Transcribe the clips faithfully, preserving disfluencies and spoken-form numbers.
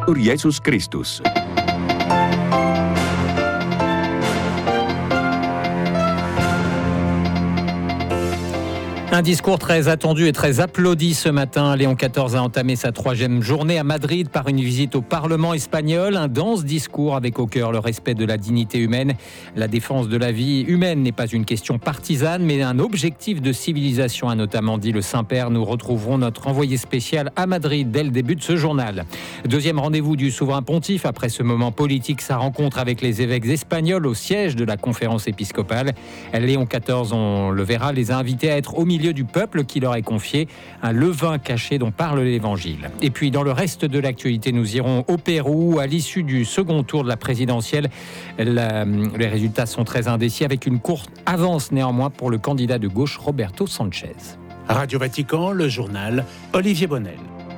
ur Jesus Christus. Un discours très attendu et très applaudi ce matin. Léon quatorze a entamé sa troisième journée à Madrid par une visite au Parlement espagnol. Un dense discours avec au cœur le respect de la dignité humaine. La défense de la vie humaine n'est pas une question partisane, mais un objectif de civilisation, a notamment dit le Saint-Père. Nous retrouverons notre envoyé spécial à Madrid dès le début de ce journal. Deuxième rendez-vous du souverain pontife après ce moment politique, sa rencontre avec les évêques espagnols au siège de la conférence épiscopale. Léon quatorze, on le verra, les a invités à être au milieu du peuple qui leur est confié, un levain caché dont parle l'Évangile. Et puis dans le reste de l'actualité, nous irons au Pérou à l'issue du second tour de la présidentielle. La, les résultats sont très indécis avec une courte avance néanmoins pour le candidat de gauche Roberto Sanchez. Radio Vatican, le journal Olivier Bonnel.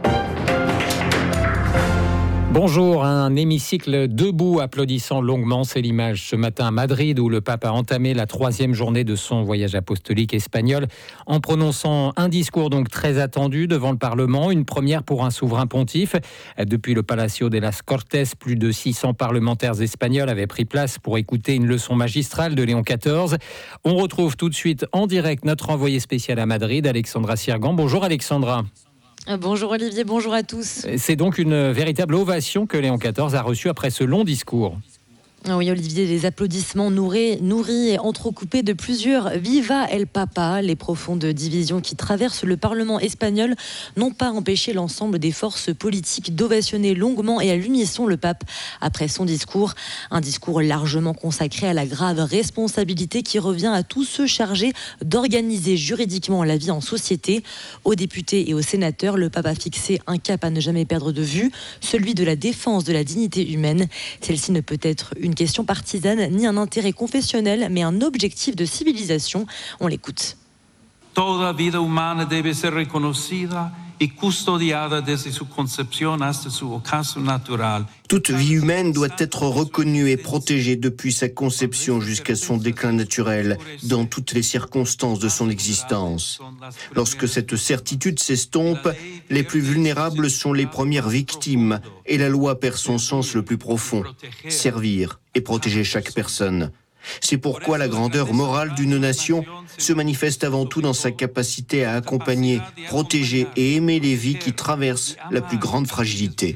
Bonjour, un hémicycle debout applaudissant longuement, c'est l'image ce matin à Madrid où le pape a entamé la troisième journée de son voyage apostolique espagnol en prononçant un discours donc très attendu devant le Parlement, une première pour un souverain pontife. Depuis le Palacio de las Cortes, plus de six cents parlementaires espagnols avaient pris place pour écouter une leçon magistrale de Léon quatorze. On retrouve tout de suite en direct notre envoyé spécial à Madrid, Alexandra Sirgan. Bonjour Alexandra. Bonjour Olivier, bonjour à tous. C'est donc une véritable ovation que Léon quatorze a reçue après ce long discours. Oui Olivier, les applaudissements nourris, nourris et entrecoupés de plusieurs Viva el Papa. Les profondes divisions qui traversent le Parlement espagnol n'ont pas empêché l'ensemble des forces politiques d'ovationner longuement et à l'unisson le pape après son discours. Un discours largement consacré à la grave responsabilité qui revient à tous ceux chargés d'organiser juridiquement la vie en société. Aux députés et aux sénateurs, le pape a fixé un cap à ne jamais perdre de vue, celui de la défense de la dignité humaine. Celle-ci ne peut être une Une question partisane ni un intérêt confessionnel, mais un objectif de civilisation. On l'écoute. Toda vida humana debe ser reconocida y custodiada desde su concepción hasta su ocaso natural. Toute vie humaine doit être reconnue et protégée depuis sa conception jusqu'à son déclin naturel, dans toutes les circonstances de son existence. Lorsque cette certitude s'estompe, les plus vulnérables sont les premières victimes et la loi perd son sens le plus profond, servir et protéger chaque personne. C'est pourquoi la grandeur morale d'une nation se manifeste avant tout dans sa capacité à accompagner, protéger et aimer les vies qui traversent la plus grande fragilité.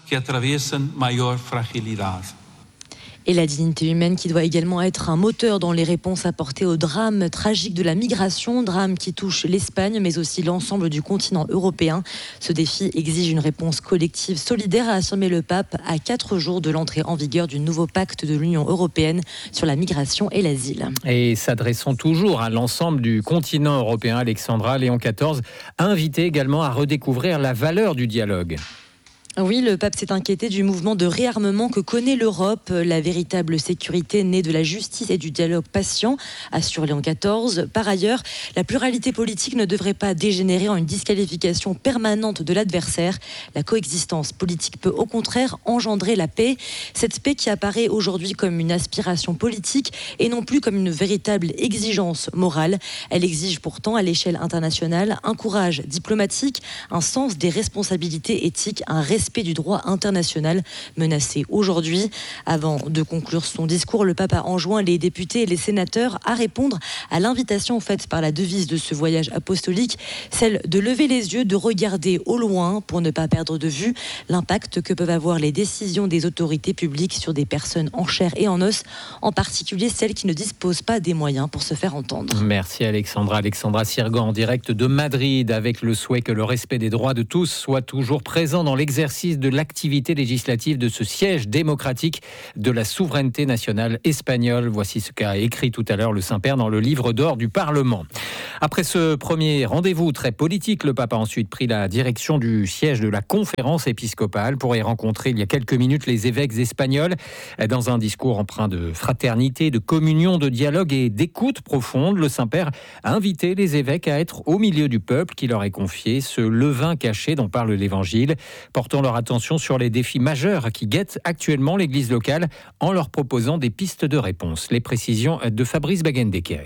Et la dignité humaine qui doit également être un moteur dans les réponses apportées au drame tragique de la migration, drame qui touche l'Espagne mais aussi l'ensemble du continent européen. Ce défi exige une réponse collective solidaire, a affirmé le pape à quatre jours de l'entrée en vigueur du nouveau pacte de l'Union européenne sur la migration et l'asile. Et s'adressant toujours à l'ensemble du continent européen, Alexandra, Léon quatorze a invité également à redécouvrir la valeur du dialogue. Oui, le pape s'est inquiété du mouvement de réarmement que connaît l'Europe. La véritable sécurité née de la justice et du dialogue patient, assure Léon quatorze. Par ailleurs, la pluralité politique ne devrait pas dégénérer en une disqualification permanente de l'adversaire. La coexistence politique peut au contraire engendrer la paix. Cette paix qui apparaît aujourd'hui comme une aspiration politique et non plus comme une véritable exigence morale. Elle exige pourtant à l'échelle internationale un courage diplomatique, un sens des responsabilités éthiques, un respect du droit international menacé aujourd'hui. Avant de conclure son discours, le pape a enjoint les députés et les sénateurs à répondre à l'invitation faite par la devise de ce voyage apostolique, celle de lever les yeux, de regarder au loin pour ne pas perdre de vue l'impact que peuvent avoir les décisions des autorités publiques sur des personnes en chair et en os, en particulier celles qui ne disposent pas des moyens pour se faire entendre. Merci Alexandra. Alexandra Sirgan en direct de Madrid avec le souhait que le respect des droits de tous soit toujours présent dans l'exercice de l'activité législative de ce siège démocratique de la souveraineté nationale espagnole. Voici ce qu'a écrit tout à l'heure le Saint-Père dans le livre d'or du Parlement. Après ce premier rendez-vous très politique, le pape a ensuite pris la direction du siège de la conférence épiscopale pour y rencontrer il y a quelques minutes les évêques espagnols. Dans un discours empreint de fraternité, de communion, de dialogue et d'écoute profonde, le Saint-Père a invité les évêques à être au milieu du peuple qui leur est confié, ce levain caché dont parle l'Évangile, portant leur attention sur les défis majeurs qui guettent actuellement l'Église locale en leur proposant des pistes de réponse. Les précisions de Fabrice Baguendekeri.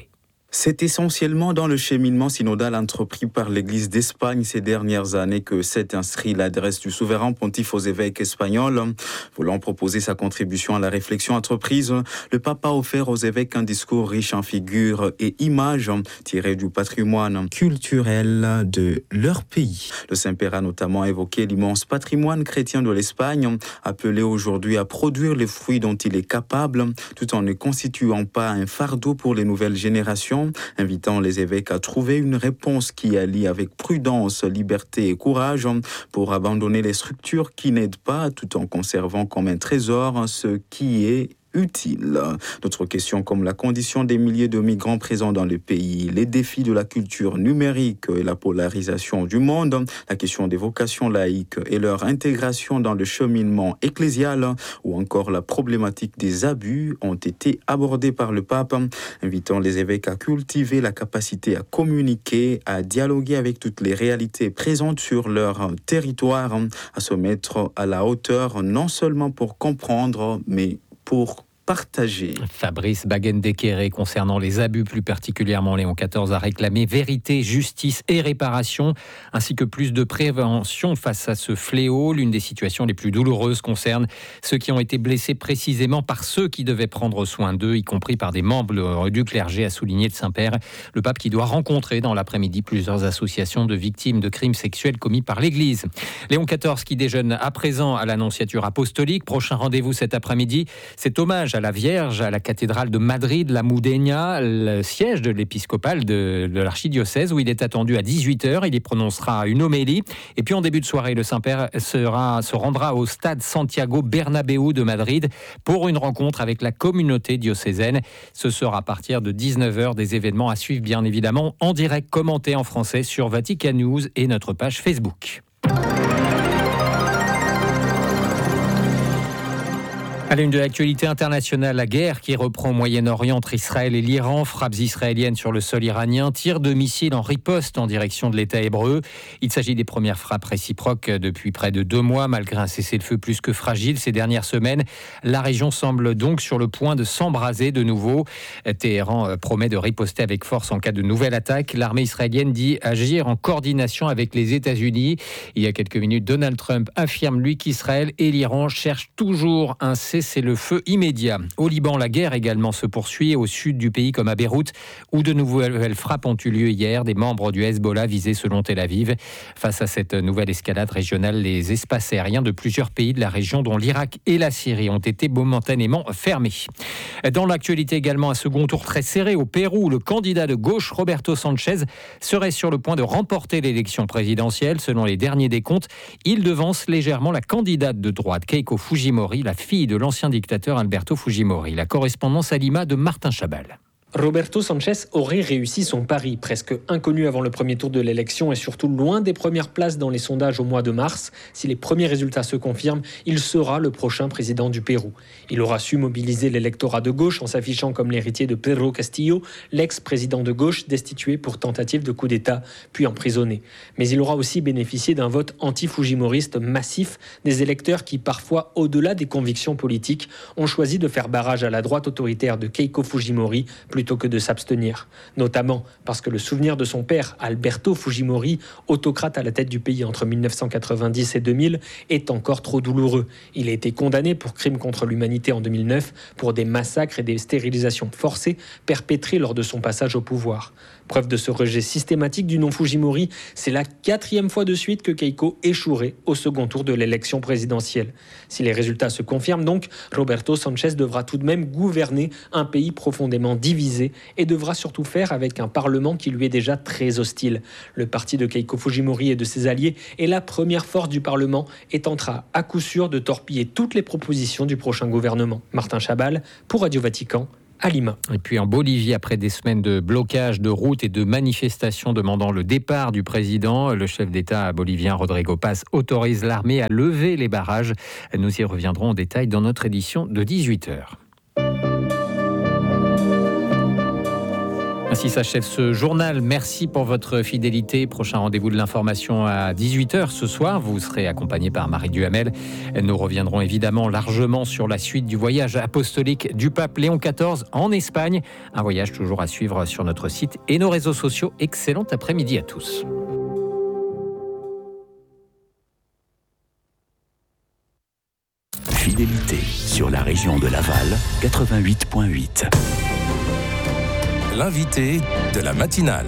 C'est essentiellement dans le cheminement synodal entrepris par l'Église d'Espagne ces dernières années que s'est inscrit l'adresse du souverain pontife aux évêques espagnols. Voulant proposer sa contribution à la réflexion entreprise, le pape a offert aux évêques un discours riche en figures et images tirées du patrimoine culturel de leur pays. Le Saint-Père a notamment évoqué l'immense patrimoine chrétien de l'Espagne, appelé aujourd'hui à produire les fruits dont il est capable, tout en ne constituant pas un fardeau pour les nouvelles générations, invitant les évêques à trouver une réponse qui allie avec prudence, liberté et courage pour abandonner les structures qui n'aident pas, tout en conservant comme un trésor ce qui est utile. D'autres questions comme la condition des milliers de migrants présents dans le pays, les défis de la culture numérique et la polarisation du monde, la question des vocations laïques et leur intégration dans le cheminement ecclésial ou encore la problématique des abus ont été abordées par le pape, invitant les évêques à cultiver la capacité à communiquer, à dialoguer avec toutes les réalités présentes sur leur territoire, à se mettre à la hauteur non seulement pour comprendre, mais pour partager. Fabrice Baguendekere, concernant les abus, plus particulièrement Léon quatorze, a réclamé vérité, justice et réparation, ainsi que plus de prévention face à ce fléau. L'une des situations les plus douloureuses concerne ceux qui ont été blessés précisément par ceux qui devaient prendre soin d'eux, y compris par des membres du clergé, a souligné le Saint-Père. Le pape qui doit rencontrer dans l'après-midi plusieurs associations de victimes de crimes sexuels commis par l'Église. Léon quatorze qui déjeune à présent à l'Annonciature apostolique. Prochain rendez-vous cet après-midi, c'est hommage à la Vierge à la cathédrale de Madrid, la Moudénia, le siège de l'épiscopal de, de l'archidiocèse, où il est attendu à dix-huit heures. Il y prononcera une homélie. Et puis en début de soirée, le Saint-Père sera, se rendra au stade Santiago Bernabéu de Madrid pour une rencontre avec la communauté diocésaine. Ce sera à partir de dix-neuf heures, des événements à suivre bien évidemment en direct, commentés en français sur Vatican News et notre page Facebook. À l'une de l'actualité internationale, la guerre qui reprend au Moyen-Orient entre Israël et l'Iran, frappes israéliennes sur le sol iranien, tirs de missiles en riposte en direction de l'État hébreu. Il s'agit des premières frappes réciproques depuis près de deux mois, malgré un cessez-le-feu plus que fragile ces dernières semaines. La région semble donc sur le point de s'embraser de nouveau. Téhéran promet de riposter avec force en cas de nouvelle attaque. L'armée israélienne dit agir en coordination avec les États-Unis. Il y a quelques minutes, Donald Trump affirme, lui, qu'Israël et l'Iran cherchent toujours un cessez-le-feu. C'est le feu immédiat. Au Liban, la guerre également se poursuit au sud du pays comme à Beyrouth, où de nouvelles frappes ont eu lieu hier. Des membres du Hezbollah visés selon Tel Aviv. Face à cette nouvelle escalade régionale, les espaces aériens de plusieurs pays de la région, dont l'Irak et la Syrie, ont été momentanément fermés. Dans l'actualité également, un second tour très serré au Pérou. Le candidat de gauche, Roberto Sanchez, serait sur le point de remporter l'élection présidentielle. Selon les derniers décomptes, il devance légèrement la candidate de droite, Keiko Fujimori, la fille de l'ancien dictateur Alberto Fujimori. La correspondance à Lima de Martin Chabal. Roberto Sanchez aurait réussi son pari, presque inconnu avant le premier tour de l'élection et surtout loin des premières places dans les sondages au mois de mars. Si les premiers résultats se confirment, il sera le prochain président du Pérou. Il aura su mobiliser l'électorat de gauche en s'affichant comme l'héritier de Pedro Castillo, l'ex-président de gauche destitué pour tentative de coup d'État, puis emprisonné. Mais il aura aussi bénéficié d'un vote anti-fujimoriste massif des électeurs qui, parfois, au-delà des convictions politiques, ont choisi de faire barrage à la droite autoritaire de Keiko Fujimori, plutôt que de s'abstenir, notamment parce que le souvenir de son père, Alberto Fujimori, autocrate à la tête du pays entre mille neuf cent quatre-vingt-dix et deux mille, est encore trop douloureux. Il a été condamné pour crimes contre l'humanité en deux mille neuf, pour des massacres et des stérilisations forcées perpétrées lors de son passage au pouvoir. Preuve de ce rejet systématique du nom Fujimori, c'est la quatrième fois de suite que Keiko échouerait au second tour de l'élection présidentielle. Si les résultats se confirment donc, Roberto Sanchez devra tout de même gouverner un pays profondément divisé et devra surtout faire avec un parlement qui lui est déjà très hostile. Le parti de Keiko Fujimori et de ses alliés est la première force du parlement et tentera à coup sûr de torpiller toutes les propositions du prochain gouvernement. Martin Chabal pour Radio Vatican. À Lima. Et puis en Bolivie, après des semaines de blocage de routes et de manifestations demandant le départ du président, le chef d'État bolivien Rodrigo Paz autorise l'armée à lever les barrages. Nous y reviendrons en détail dans notre édition de dix-huit heures. Ainsi s'achève ce journal. Merci pour votre fidélité. Prochain rendez-vous de l'information à dix-huit heures ce soir. Vous serez accompagné par Marie Duhamel. Nous reviendrons évidemment largement sur la suite du voyage apostolique du pape Léon quatorze en Espagne. Un voyage toujours à suivre sur notre site et nos réseaux sociaux. Excellent après-midi à tous. Fidélité sur la région de Laval, quatre-vingt-huit virgule huit. L'invité de la matinale.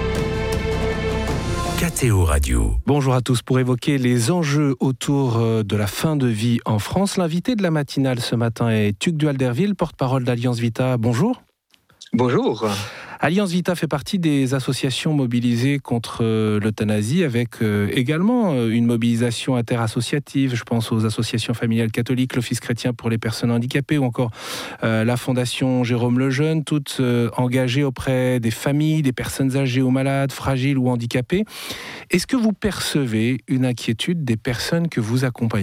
K T O Radio. Bonjour à tous. Pour évoquer les enjeux autour de la fin de vie en France, l'invité de la matinale ce matin est Tuc Duhalderville, porte-parole d'Alliance Vita. Bonjour. Bonjour. Alliance Vita fait partie des associations mobilisées contre l'euthanasie, avec également une mobilisation interassociative. Je pense aux associations familiales catholiques, l'Office chrétien pour les personnes handicapées ou encore euh, la Fondation Jérôme Lejeune, toutes euh, engagées auprès des familles, des personnes âgées ou malades, fragiles ou handicapées. Est-ce que vous percevez une inquiétude des personnes que vous accompagnez ?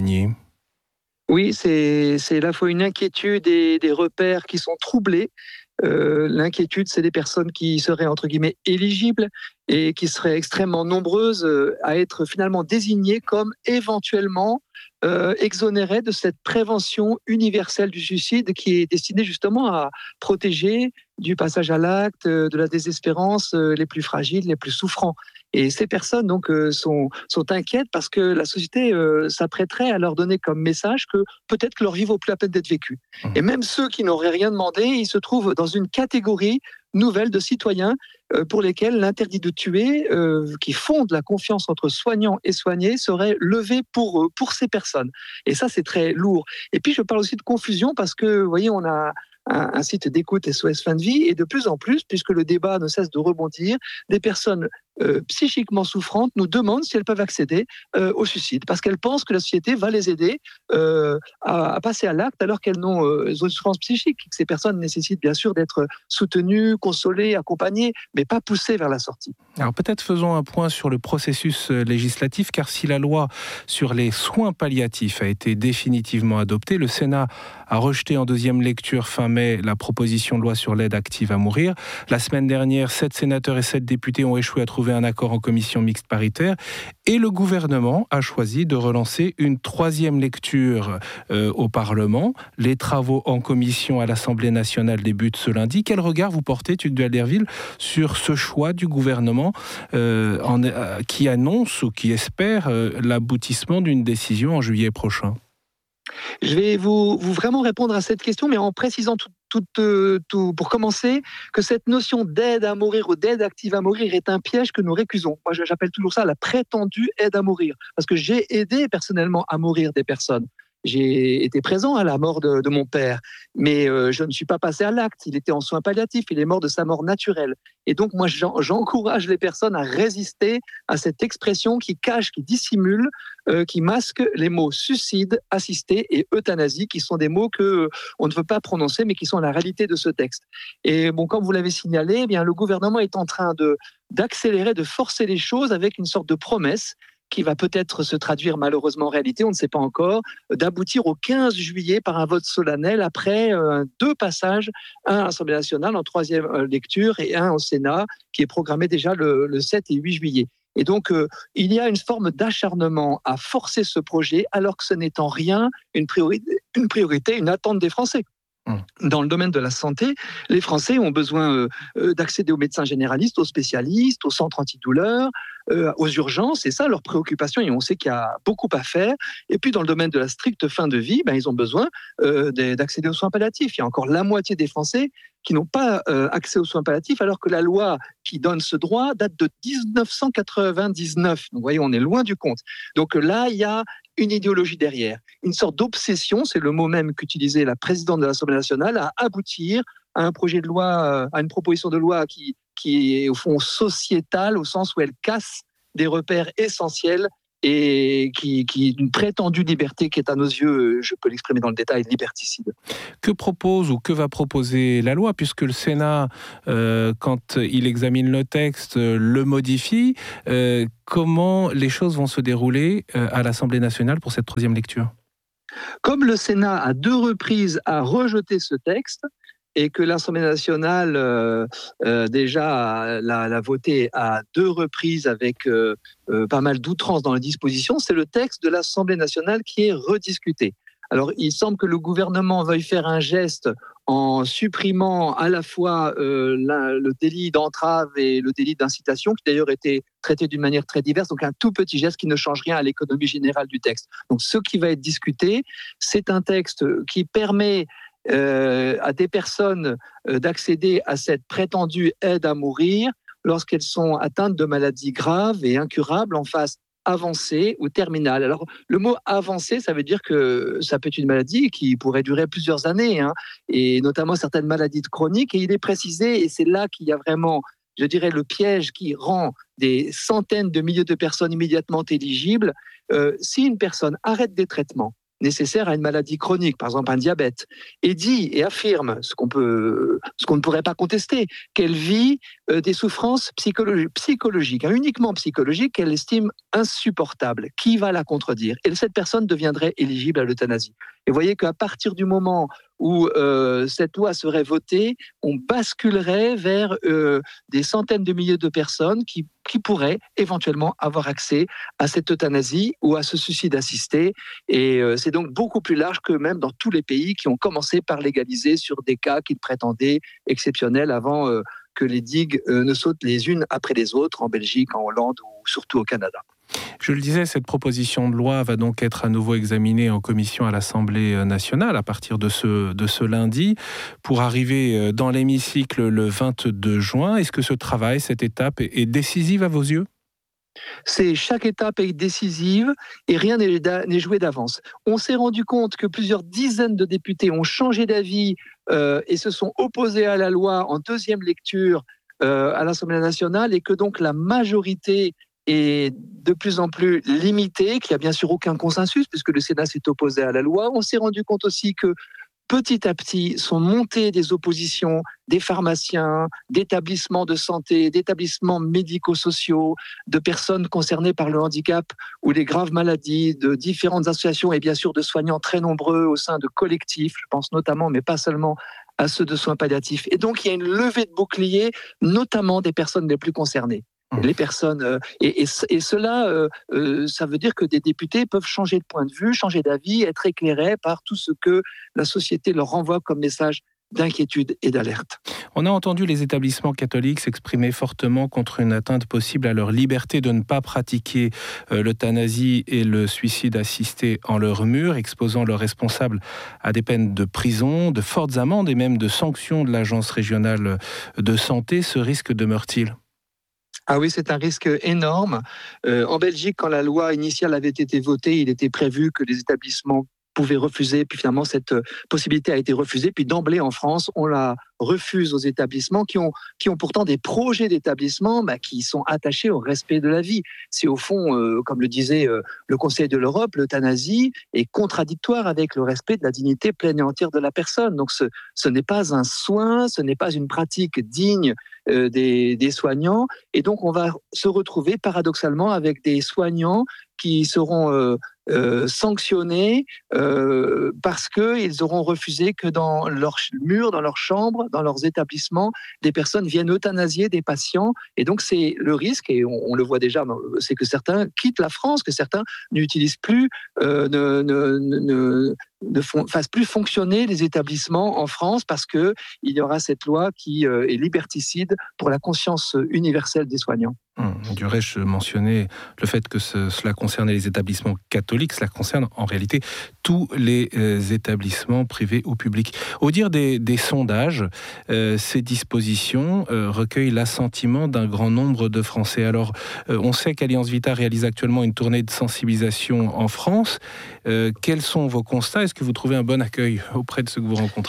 Oui, c'est, c'est à la fois une inquiétude et des repères qui sont troublés. Euh, l'inquiétude, c'est des personnes qui seraient entre guillemets éligibles et qui seraient extrêmement nombreuses euh, à être finalement désignées comme éventuellement euh, exonérées de cette prévention universelle du suicide qui est destinée justement à protéger du passage à l'acte, euh, de la désespérance, euh, les plus fragiles, les plus souffrants. Et ces personnes donc euh, sont, sont inquiètes parce que la société euh, s'apprêterait à leur donner comme message que peut-être que leur vie vaut plus la peine d'être vécue. Mmh. Et même ceux qui n'auraient rien demandé, ils se trouvent dans une catégorie nouvelle de citoyens euh, pour lesquels l'interdit de tuer, euh, qui fonde la confiance entre soignants et soignés, serait levé pour eux, pour ces personnes. Et ça, c'est très lourd. Et puis, je parle aussi de confusion parce que, vous voyez, on a un, un site d'écoute S O S Fin de Vie et de plus en plus, puisque le débat ne cesse de rebondir, des personnes Euh, psychiquement souffrantes nous demandent si elles peuvent accéder euh, au suicide, parce qu'elles pensent que la société va les aider euh, à, à passer à l'acte alors qu'elles ont euh, une souffrance psychique. Ces personnes nécessitent bien sûr d'être soutenues, consolées, accompagnées, mais pas poussées vers la sortie. Alors peut-être faisons un point sur le processus législatif, car si la loi sur les soins palliatifs a été définitivement adoptée, le Sénat a rejeté en deuxième lecture fin mai la proposition de loi sur l'aide active à mourir. La semaine dernière, sept sénateurs et sept députés ont échoué à trouver un accord en commission mixte paritaire et le gouvernement a choisi de relancer une troisième lecture euh, au Parlement. Les travaux en commission à l'Assemblée nationale débutent ce lundi. Quel regard vous portez, Tuc Duhalderville, sur ce choix du gouvernement euh, en, euh, qui annonce ou qui espère euh, l'aboutissement d'une décision en juillet prochain ? Je vais vous, vous vraiment répondre à cette question, mais en précisant tout, tout, tout, tout, pour commencer, que cette notion d'aide à mourir ou d'aide active à mourir est un piège que nous récusons. Moi, j'appelle toujours ça la prétendue aide à mourir, parce que j'ai aidé personnellement à mourir des personnes. J'ai été présent à la mort de, de mon père, mais euh, je ne suis pas passé à l'acte. Il était en soins palliatifs, il est mort de sa mort naturelle. Et donc, moi, j'en, j'encourage les personnes à résister à cette expression qui cache, qui dissimule, euh, qui masque les mots suicide, assisté et euthanasie, qui sont des mots que on ne veut pas prononcer, mais qui sont la réalité de ce texte. Et bon, comme vous l'avez signalé, eh bien, le gouvernement est en train de, d'accélérer, de forcer les choses avec une sorte de promesse qui va peut-être se traduire malheureusement en réalité, on ne sait pas encore, d'aboutir au quinze juillet par un vote solennel après euh, deux passages, un à l'Assemblée nationale en troisième euh, lecture et un au Sénat qui est programmé déjà le, le sept et huit juillet. Et donc, euh, il y a une forme d'acharnement à forcer ce projet alors que ce n'est en rien une priorité, une, priorité, une attente des Français. Dans le domaine de la santé, les Français ont besoin euh, d'accéder aux médecins généralistes, aux spécialistes, aux centres antidouleurs, euh, aux urgences, c'est ça leur préoccupation et on sait qu'il y a beaucoup à faire. Et puis dans le domaine de la stricte fin de vie, ben, ils ont besoin euh, d'accéder aux soins palliatifs. Il y a encore la moitié des Français qui n'ont pas euh, accès aux soins palliatifs alors que la loi qui donne ce droit date de dix-neuf cent quatre-vingt-dix-neuf. Donc vous voyez, on est loin du compte. Donc là, il y a une idéologie derrière, une sorte d'obsession, c'est le mot même qu'utilisait la présidente de l'Assemblée nationale, à aboutir à un projet de loi, à une proposition de loi qui, qui est au fond sociétale, au sens où elle casse des repères essentiels et qui, qui est une prétendue liberté qui est à nos yeux, je peux l'exprimer dans le détail, liberticide. Que propose ou que va proposer la loi, puisque le Sénat, euh, quand il examine le texte, le modifie, euh, comment les choses vont se dérouler euh, à l'Assemblée nationale pour cette troisième lecture ? Comme le Sénat, à deux reprises, a rejeté ce texte, et que l'Assemblée nationale euh, euh, déjà l'a, l'a voté à deux reprises avec euh, euh, pas mal d'outrances dans les dispositions, c'est le texte de l'Assemblée nationale qui est rediscuté. Alors, il semble que le gouvernement veuille faire un geste en supprimant à la fois euh, la, le délit d'entrave et le délit d'incitation, qui d'ailleurs était traité d'une manière très diverse, donc un tout petit geste qui ne change rien à l'économie générale du texte. Donc, ce qui va être discuté, c'est un texte qui permet euh, à des personnes euh, d'accéder à cette prétendue aide à mourir lorsqu'elles sont atteintes de maladies graves et incurables en phase avancée ou terminale. Alors, le mot avancé, ça veut dire que ça peut être une maladie qui pourrait durer plusieurs années, hein, et notamment certaines maladies chroniques. Et il est précisé, et c'est là qu'il y a vraiment, je dirais, le piège qui rend des centaines de milliers de personnes immédiatement éligibles. Euh, si une personne arrête des traitements nécessaires à une maladie chronique, par exemple un diabète, et dit et affirme, ce qu'on peut, ce qu'on ne pourrait pas contester, qu'elle vit euh, des souffrances psychologi- psychologiques, hein, uniquement psychologiques, qu'elle estime insupportables, qui va la contredire? Et cette personne deviendrait éligible à l'euthanasie. Et vous voyez qu'à partir du moment où euh, cette loi serait votée, on basculerait vers euh, des centaines de milliers de personnes qui, qui pourraient éventuellement avoir accès à cette euthanasie ou à ce suicide assisté. Et euh, c'est donc beaucoup plus large que même dans tous les pays qui ont commencé par légaliser sur des cas qu'ils prétendaient exceptionnels avant euh, que les digues euh, ne sautent les unes après les autres en Belgique, en Hollande ou surtout au Canada. Je le disais, cette proposition de loi va donc être à nouveau examinée en commission à l'Assemblée nationale à partir de ce, de ce lundi pour arriver dans l'hémicycle le vingt-deux juin. Est-ce que ce travail, cette étape est décisive à vos yeux ? C'est, chaque étape est décisive et rien n'est, n'est joué d'avance. On s'est rendu compte que plusieurs dizaines de députés ont changé d'avis euh, et se sont opposés à la loi en deuxième lecture euh, à l'Assemblée nationale, et que donc la majorité est de plus en plus limitée, qu'il n'y a bien sûr aucun consensus puisque le Sénat s'est opposé à la loi. On s'est rendu compte aussi que petit à petit sont montées des oppositions des pharmaciens, d'établissements de santé, d'établissements médico-sociaux, de personnes concernées par le handicap ou les graves maladies, de différentes associations et bien sûr de soignants très nombreux au sein de collectifs, je pense notamment, mais pas seulement, à ceux de soins palliatifs. Et donc il y a une levée de boucliers, notamment des personnes les plus concernées. Les personnes euh, et, et, et cela, euh, euh, ça veut dire que des députés peuvent changer de point de vue, changer d'avis, être éclairés par tout ce que la société leur renvoie comme message d'inquiétude et d'alerte. On a entendu les établissements catholiques s'exprimer fortement contre une atteinte possible à leur liberté de ne pas pratiquer euh, l'euthanasie et le suicide assisté en leur mur, exposant leurs responsables à des peines de prison, de fortes amendes et même de sanctions de l'Agence régionale de santé. Ce risque demeure-t-il ? Ah oui, c'est un risque énorme. Euh, en Belgique, quand la loi initiale avait été votée, il était prévu que les établissements pouvaient refuser, puis finalement cette possibilité a été refusée, puis d'emblée en France, on la refuse aux établissements qui ont, qui ont pourtant des projets d'établissement bah, qui sont attachés au respect de la vie. C'est au fond, euh, comme le disait euh, le Conseil de l'Europe, l'euthanasie est contradictoire avec le respect de la dignité pleine et entière de la personne. Donc ce, ce n'est pas un soin, ce n'est pas une pratique digne euh, des, des soignants, et donc on va se retrouver paradoxalement avec des soignants qui seront euh, euh, sanctionnés euh, parce qu'ils auront refusé que dans leurs murs, dans leurs chambres, dans leurs établissements, des personnes viennent euthanasier des patients. Et donc c'est le risque, et on, on le voit déjà, c'est que certains quittent la France, que certains n'utilisent plus, euh, ne, ne, ne, ne font, fassent plus fonctionner les établissements en France parce qu'il y aura cette loi qui euh, est liberticide pour la conscience universelle des soignants. Hum, Durais-je mentionner le fait que ce, cela concernait les établissements catholiques, cela concerne en réalité tous les euh, établissements privés ou publics. Au dire des, des sondages, euh, ces dispositions euh, recueillent l'assentiment d'un grand nombre de Français. Alors, euh, on sait qu'Alliance Vita réalise actuellement une tournée de sensibilisation en France. Euh, quels sont vos constats ? Est-ce que vous trouvez un bon accueil auprès de ceux que vous rencontrez ?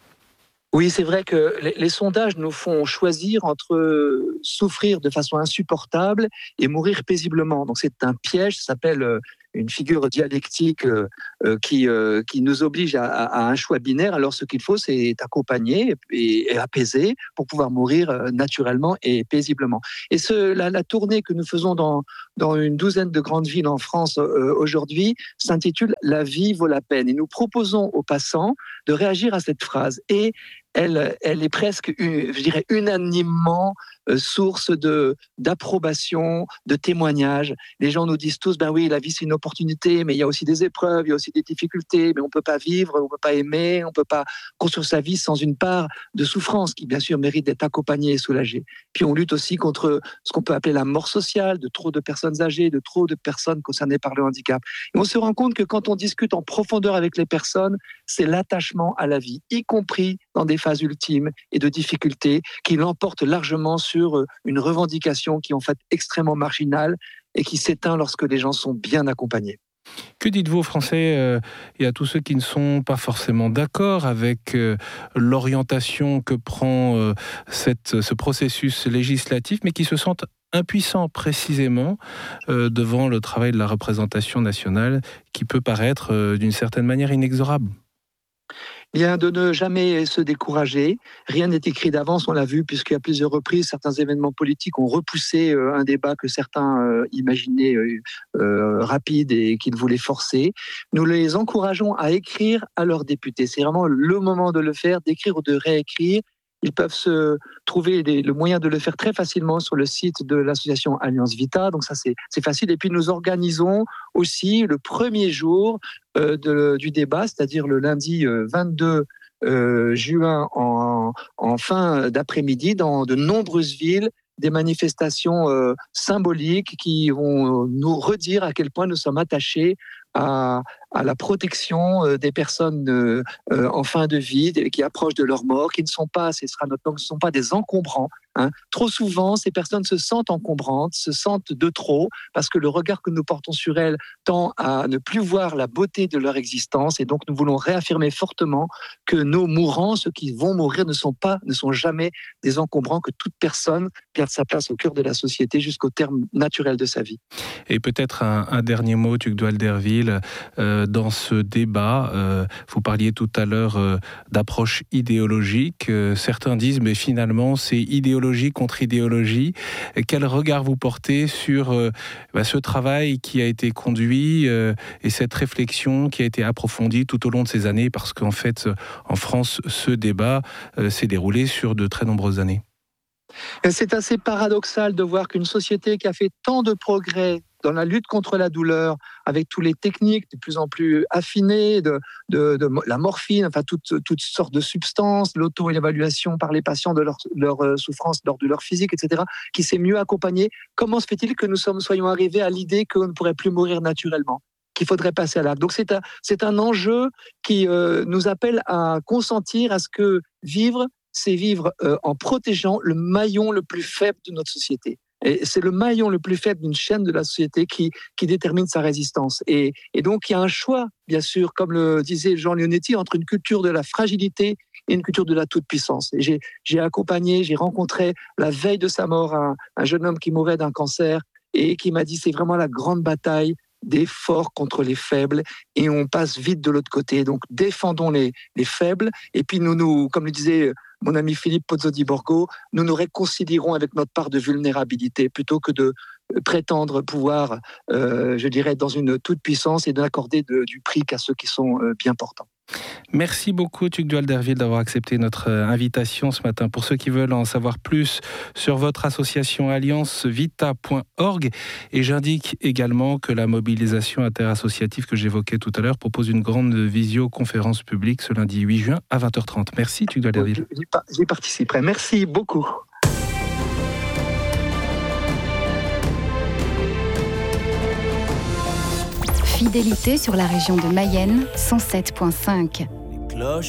Oui, c'est vrai que les, les sondages nous font choisir entre souffrir de façon insupportable et mourir paisiblement. Donc c'est un piège, ça s'appelle euh, une figure dialectique euh, euh, qui, euh, qui nous oblige à, à un choix binaire. Alors ce qu'il faut, c'est accompagner et, et apaiser pour pouvoir mourir euh, naturellement et paisiblement. Et ce, la, la tournée que nous faisons dans, dans une douzaine de grandes villes en France euh, aujourd'hui s'intitule « La vie vaut la peine ». Et nous proposons aux passants de réagir à cette phrase. Et elle, elle est presque, je dirais, unanimement euh, source de, d'approbation, de témoignages. Les gens nous disent tous, ben oui, la vie c'est une opportunité, mais il y a aussi des épreuves, il y a aussi des difficultés, mais on ne peut pas vivre, on ne peut pas aimer, on ne peut pas construire sa vie sans une part de souffrance qui, bien sûr, mérite d'être accompagnée et soulagée. Puis on lutte aussi contre ce qu'on peut appeler la mort sociale, de trop de personnes âgées, de trop de personnes concernées par le handicap. Et on se rend compte que quand on discute en profondeur avec les personnes, c'est l'attachement à la vie, y compris dans des phases ultimes et de difficultés, qui l'emporte largement sur une revendication qui est en fait extrêmement marginale et qui s'éteint lorsque les gens sont bien accompagnés. Que dites-vous aux Français euh, et à tous ceux qui ne sont pas forcément d'accord avec euh, l'orientation que prend euh, cette, ce processus législatif, mais qui se sentent impuissants précisément euh, devant le travail de la représentation nationale qui peut paraître euh, d'une certaine manière inexorable? Bien, de ne jamais se décourager. Rien n'est écrit d'avance, on l'a vu, puisqu'à plusieurs reprises, certains événements politiques ont repoussé euh, un débat que certains euh, imaginaient euh, euh, rapide et qu'ils voulaient forcer. Nous les encourageons à écrire à leurs députés. C'est vraiment le moment de le faire, d'écrire ou de réécrire. Ils peuvent se trouver les, le moyen de le faire très facilement sur le site de l'association Alliance Vita. Donc ça, c'est, c'est facile. Et puis, nous organisons aussi le premier jour euh, de, du débat, c'est-à-dire le lundi euh, vingt-deux euh, juin en, en fin d'après-midi, dans de nombreuses villes, des manifestations euh, symboliques qui vont nous redire à quel point nous sommes attachés à, à la protection euh, des personnes euh, euh, en fin de vie, qui approchent de leur mort, qui ne sont pas, ce sera notre langue, ne sont pas des encombrants. Hein. Trop souvent, ces personnes se sentent encombrantes, se sentent de trop, parce que le regard que nous portons sur elles tend à ne plus voir la beauté de leur existence, et donc nous voulons réaffirmer fortement que nos mourants, ceux qui vont mourir, ne sont pas, ne sont jamais des encombrants, que toute personne perde sa place au cœur de la société jusqu'au terme naturel de sa vie. Et peut-être un, un dernier mot, Tugdual Derville, euh, dans ce débat, euh, vous parliez tout à l'heure euh, d'approche idéologique. Euh, certains disent, mais finalement, c'est idéologie contre idéologie. Et quel regard vous portez sur euh, bah, ce travail qui a été conduit euh, et cette réflexion qui a été approfondie tout au long de ces années, parce qu'en fait, en France, ce débat euh, s'est déroulé sur de très nombreuses années. C'est assez paradoxal de voir qu'une société qui a fait tant de progrès dans la lutte contre la douleur, avec toutes les techniques de plus en plus affinées, de, de, de la morphine, enfin toutes, toutes sortes de substances, l'auto-évaluation par les patients de leur, leur souffrance lors de leur physique, et cetera, qui s'est mieux accompagné. Comment se fait-il que nous sommes, soyons arrivés à l'idée qu'on ne pourrait plus mourir naturellement, qu'il faudrait passer à l'acte? Donc c'est un, c'est un enjeu qui euh, nous appelle à consentir à ce que vivre, c'est vivre euh, en protégeant le maillon le plus faible de notre société. Et c'est le maillon le plus faible d'une chaîne de la société qui, qui détermine sa résistance. Et, et donc, il y a un choix, bien sûr, comme le disait Jean Leonetti, entre une culture de la fragilité et une culture de la toute-puissance. Et j'ai, j'ai accompagné, j'ai rencontré la veille de sa mort un, un jeune homme qui mourait d'un cancer et qui m'a dit, c'est vraiment la grande bataille des forts contre les faibles, et on passe vite de l'autre côté. Donc, défendons les, les faibles, et puis nous, nous, comme le disait mon ami Philippe Pozzo di Borgo, nous nous réconcilierons avec notre part de vulnérabilité, plutôt que de prétendre pouvoir, euh, je dirais, dans une toute-puissance, et d'accorder de, du prix qu'à ceux qui sont euh, bien portants. Merci beaucoup Tugdual Derville d'avoir accepté notre invitation ce matin. Pour ceux qui veulent en savoir plus sur votre association alliance vita point org, et j'indique également que la mobilisation interassociative que j'évoquais tout à l'heure propose une grande visioconférence publique ce lundi huit juin à vingt heures trente. Merci Tugdual Derville. J'y participerai. Merci beaucoup. Fidélité sur la région de Mayenne, cent sept virgule cinq.